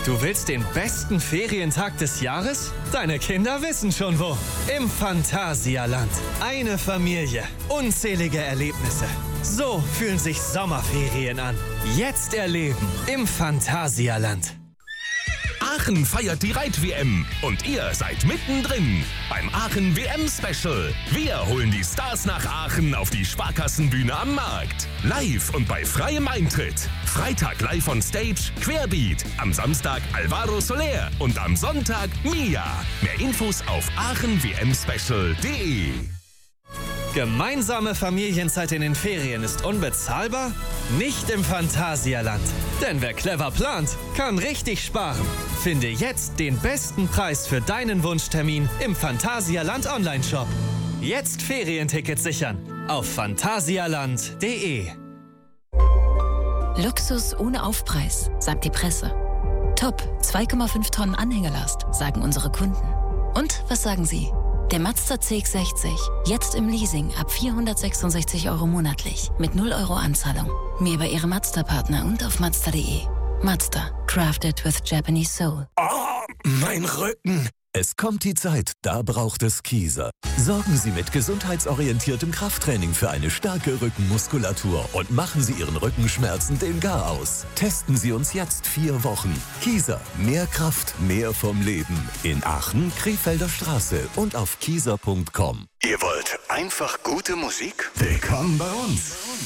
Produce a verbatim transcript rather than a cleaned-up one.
Du willst den besten Ferientag des Jahres? Deine Kinder wissen schon wo. Im Phantasialand. Eine Familie. Unzählige Erlebnisse. So fühlen sich Sommerferien an. Jetzt erleben im Phantasialand. Aachen feiert die Reit-W M und ihr seid mittendrin beim Aachen W M-Special. Wir holen die Stars nach Aachen auf die Sparkassenbühne am Markt. Live und bei freiem Eintritt. Freitag live on Stage Querbeat, am Samstag Alvaro Soler und am Sonntag Mia. Mehr Infos auf aachen w m special punkt de. Gemeinsame Familienzeit in den Ferien ist unbezahlbar? Nicht im Phantasialand. Denn wer clever plant, kann richtig sparen. Finde jetzt den besten Preis für deinen Wunschtermin im Phantasialand Online-Shop. Jetzt Ferientickets sichern auf phantasialand punkt de. Luxus ohne Aufpreis, sagt die Presse. Top, zwei Komma fünf Tonnen Anhängelast, sagen unsere Kunden. Und was sagen Sie? Der Mazda C X sechzig, jetzt im Leasing ab vierhundertsechsundsechzig Euro monatlich mit null Euro Anzahlung. Mehr über Ihre Mazda-Partner und auf mazda punkt de. Mazda, crafted with Japanese soul. Oh, mein Rücken. Es kommt die Zeit, da braucht es Kieser. Sorgen Sie mit gesundheitsorientiertem Krafttraining für eine starke Rückenmuskulatur und machen Sie Ihren Rückenschmerzen den Gar aus. Testen Sie uns jetzt vier Wochen. Kieser, mehr Kraft, mehr vom Leben. In Aachen, Krefelder Straße und auf kieser punkt com. Ihr wollt einfach gute Musik? Willkommen bei uns.